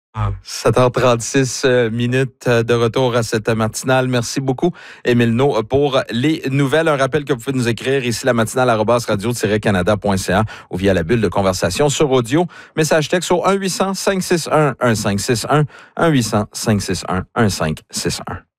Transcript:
7h36 minutes de retour à cette matinale. Merci beaucoup, Émile No, pour les nouvelles. Un rappel que vous pouvez nous écrire ici, la matinale @radio-canada.ca ou via la bulle de conversation sur audio. Message texte au 1-800-561-1561, 1-800-561-1561.